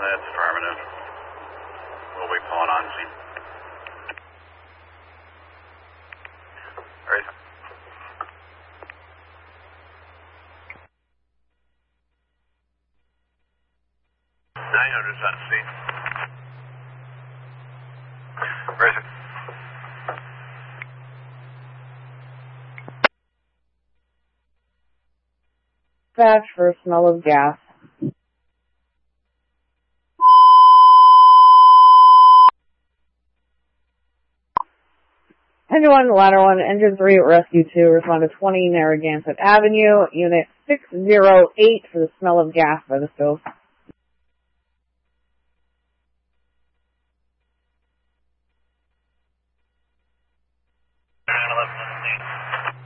That's affirmative. We'll be pulling on scene. Right. On scene. Where is it? Dispatch for smell of gas. Engine 1, ladder 1, engine 3, rescue 2, respond to 20 Narragansett Avenue, unit 608 for the smell of gas by the stove.